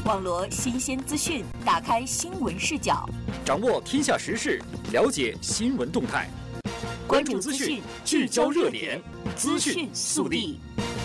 网罗新鲜资讯，打开新闻视角， 掌握天下时事，了解新闻动态。关注资讯，聚焦热点，资讯速递。